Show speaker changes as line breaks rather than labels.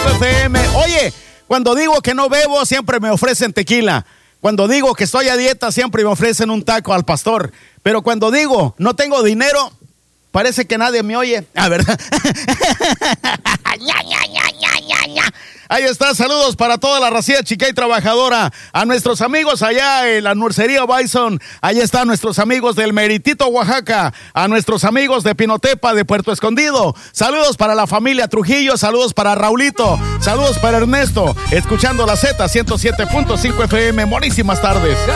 FM. Oye, cuando digo que no bebo, siempre me ofrecen tequila. Cuando digo que estoy a dieta, siempre me ofrecen un taco al pastor. Pero cuando digo no tengo dinero, parece que nadie me oye. Ah, ¿verdad? Ahí está, saludos para toda la racía chica y trabajadora. A nuestros amigos allá en la Nursería Bison. Ahí están nuestros amigos del Meritito, Oaxaca. A nuestros amigos de Pinotepa, de Puerto Escondido. Saludos para la familia Trujillo. Saludos para Raulito. Saludos para Ernesto. Escuchando la Z 107.5 FM. Buenísimas tardes.